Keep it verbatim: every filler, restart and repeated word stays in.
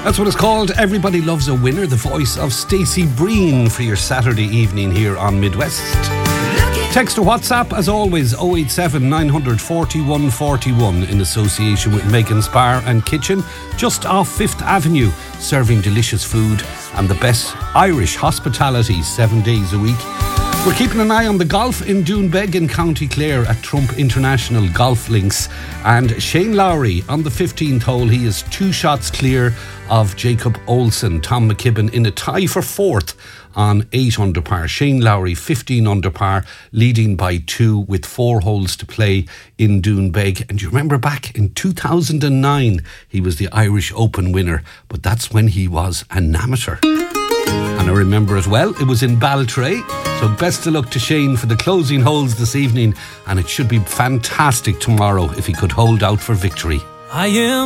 That's what it's called. Everybody Loves a Winner. The voice of Stacey Breen for your Saturday evening here on Midwest. Text to WhatsApp, as always, oh eight seven, nine four one, four one in association with Megan's Bar and Kitchen, just off Fifth Avenue, serving delicious food and the best Irish hospitality seven days a week. We're keeping an eye on the golf in Doonbeg in County Clare at Trump International Golf Links. And Shane Lowry on the fifteenth hole, he is two shots clear of Jacob Olsen. Tom McKibben in a tie for fourth on eight under par. Shane Lowry fifteen under par, leading by two with four holes to play in Doonbeg. And you remember back in two thousand nine, he was the Irish Open winner, but that's when he was an amateur. And I remember as well, it was in Baltray. So best of luck to Shane for the closing holes this evening, and it should be fantastic tomorrow if he could hold out for victory. I am